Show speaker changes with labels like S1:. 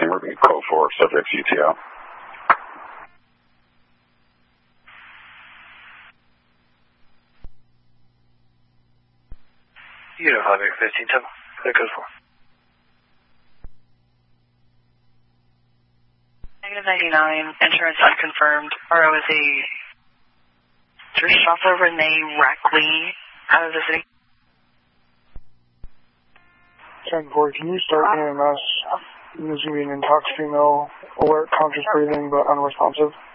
S1: Emergency code for subject CTO.
S2: Unit 5815, tell me what it goes for.
S3: Negative 99, insurance unconfirmed. RO is a shopper Renee Rackley out of the city.
S4: 10-4, can you start EMS? This is going to be an intox female, alert, conscious breathing, but unresponsive.